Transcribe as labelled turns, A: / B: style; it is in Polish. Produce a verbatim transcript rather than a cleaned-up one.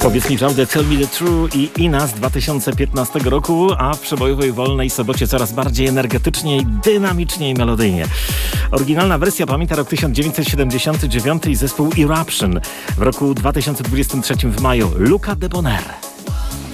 A: Powiedz mi prawdę, Tell Me The True i Ina z dwa tysiące piętnastego roku, a w przebojowej wolnej sobocie coraz bardziej energetycznie i dynamicznie i melodyjnie. Oryginalna wersja pamięta rok tysiąc dziewięćset siedemdziesiąty dziewiąty i zespół Eruption. W roku dwa tysiące dwudziestym trzecim w maju Luca Debonaire.